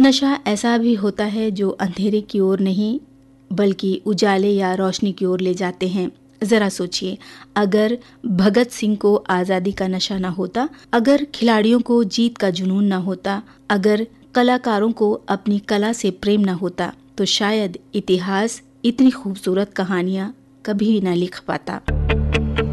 नशा ऐसा भी होता है जो अंधेरे की ओर नहीं बल्कि उजाले या रोशनी की ओर ले जाते हैं। जरा सोचिए, अगर भगत सिंह को आजादी का नशा ना होता, अगर खिलाड़ियों को जीत का जुनून ना होता, अगर कलाकारों को अपनी कला से प्रेम ना होता, तो शायद इतिहास इतनी खूबसूरत कहानियां कभी ना लिख पाता।